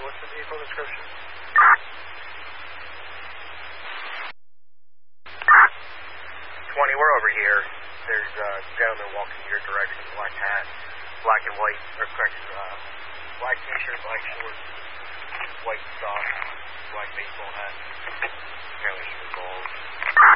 what's the vehicle description? 20, we're over here. There's a gentleman walking your direction, black hat, black and white, or correction, black t-shirt, black shorts, white socks, black baseball hat. Apparently he was bald.